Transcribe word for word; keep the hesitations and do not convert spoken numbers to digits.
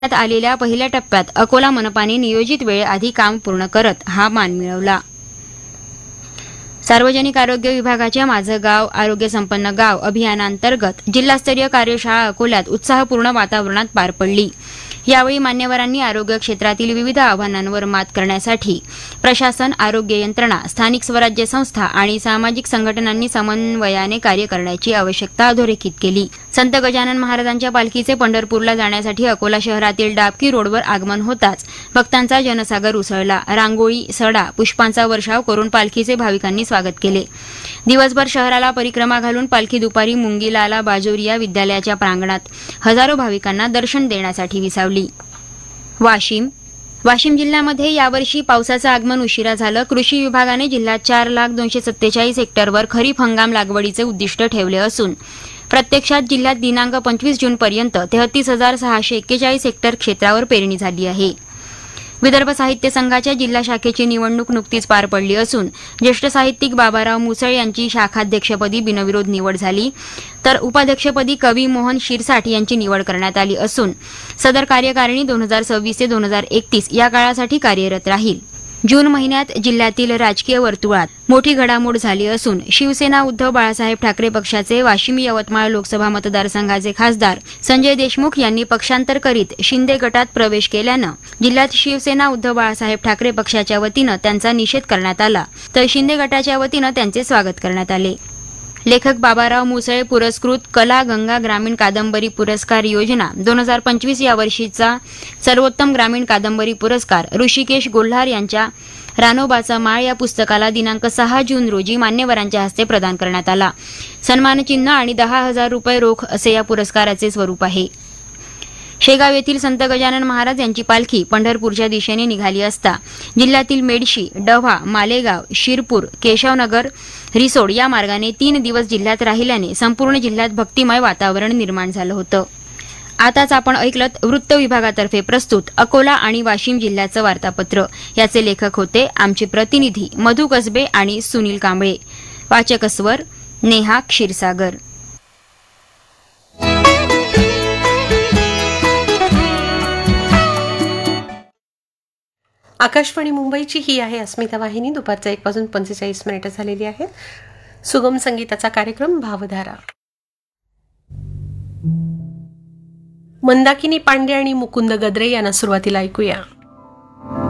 आलेल्या पहिल्या टप्प्यात अकोला मनपाने नियोजित वेळेआधी काम पूर्ण करत हा मान मिळवला. सार्वजनिक आरोग्य विभागाच्या माझं गाव आरोग्य संपन्न गाव अभियानांतर्गत जिल्हास्तरीय कार्यशाळा अकोल्यात उत्साहपूर्ण वातावरणात पार पडली. यावेळी मान्यवरांनी आरोग्य क्षेत्रातील विविध आव्हानांवर मात करण्यासाठी प्रशासन, आरोग्य यंत्रणा, स्थानिक स्वराज्य संस्था आणि सामाजिक संघटनांनी समन्वयाने कार्य करण्याची आवश्यकता अधोरेखित केली. संत गजानन महाराजांच्या पालखीचे पंढरपूरला जाण्यासाठी अकोला शहरातील डाबकी रोडवर आगमन होताच भक्तांचा जनसागर उसळला. रांगोळी, सडा, पुष्पांचा वर्षाव करून पालखीचे भाविकांनी स्वागत केले. दिवसभर शहराला परिक्रमा घालून पालखी दुपारी मुंगीलाला बाजोरिया विद्यालयाच्या प्रांगणात हजारो भाविकांना दर्शन देण्यासाठी विसावली. वाशिम वाशिम जिल्ह्यामध्ये यावर्षी पावसाचं आगमन उशिरा झालं. कृषी विभागाने जिल्ह्यात चार लाख दोनशे सत्तेचाळीस हेक्टरवर खरीप हंगाम लागवडीचे उद्दिष्ट ठेवले असून प्रत्यक्षात जिल्ह्यात दिनांक पंचवीस जूनपर्यंत तेहतीस हजार सहाशे एक्केचाळीस हेक्टर क्षेत्रावर पेरणी झाली आहे. विदर्भ साहित्य संघाच्या जिल्हा शाखेची निवडणूक नुकतीच पार पडली असून ज्येष्ठ साहित्यिक बाबाराव मुसळ यांची शाखाध्यक्षपदी बिनविरोध निवड झाली, तर उपाध्यक्षपदी कवी मोहन शिरसाठ यांची निवड करण्यात आली असून सदर कार्यकारिणी दोन हजार सव्वीस ते दोन हजार एकतीस या काळासाठी कार्यरत राहील. जून महिन्यात जिल्ह्यातील राजकीय वर्तुळात मोठी घडामोड झाली असून शिवसेना उद्धव बाळासाहेब ठाकरे पक्षाचे वाशिम यवतमाळ लोकसभा मतदारसंघाचे खासदार संजय देशमुख यांनी पक्षांतर करीत शिंदे गटात प्रवेश केल्यानं जिल्ह्यात शिवसेना उद्धव बाळासाहेब ठाकरे पक्षाच्या वतीनं त्यांचा निषेध करण्यात आला, तर शिंदे गटाच्या वतीनं त्यांचे स्वागत करण्यात आले. लेखक बाबाराव मुसळे पुरस्कृत कला गंगा ग्रामीण कादंबरी पुरस्कार योजना दोन हजार पंचवीस या वर्षीचा सर्वोत्तम ग्रामीण कादंबरी पुरस्कार ऋषिकेश गोल्हार यांच्या रानोबाचा माळ या पुस्तकाला दिनांक सहा जून रोजी मान्यवरांच्या हस्ते प्रदान करण्यात आला. सन्मानचिन्ह आणि दहा हजार रुपये रोख असे या पुरस्काराचे स्वरूप आहे. शेगाव येथील संत गजानन महाराज यांची पालखी पंढरपूरच्या दिशेने निघाली असता जिल्ह्यातील मेडशी, डव्हा, मालेगाव, शिरपूर, केशवनगर, रिसोड या मार्गाने तीन दिवस जिल्ह्यात राहिल्याने संपूर्ण जिल्ह्यात भक्तिमय वातावरण निर्माण झालं होतं. आताच आपण ऐकलत वृत्त विभागातर्फे प्रस्तुत अकोला आणि वाशिम जिल्ह्याचं वार्तापत्र. याचे लेखक होते आमचे प्रतिनिधी मधु कसबे आणि सुनील कांबळे. वाचक स्वर नेहा क्षीरसागर. आकाशवाणी मुंबईची ही आहे अस्मिता वाहिनी. दुपारचा एक वाजून पंचेचाळीस मिनिटं झालेली आहेत. सुगम संगीताचा कार्यक्रम भावधारा. मंदाकिनी पांडे आणि मुकुंद गद्रे यांना सुरुवातीला ऐकूया.